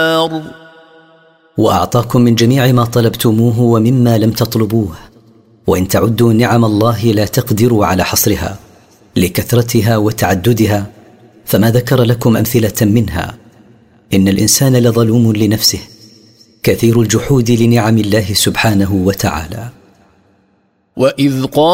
وأعطاكم من جميع ما طلبتموه ومما لم تطلبوه، وإن تعدوا نعم الله لا تقدروا على حصرها لكثرتها وتعددها، فما ذكر لكم أمثلة منها. إن الإنسان لظلوم لنفسه كثير الجحود لنعم الله سبحانه وتعالى. وإذ قال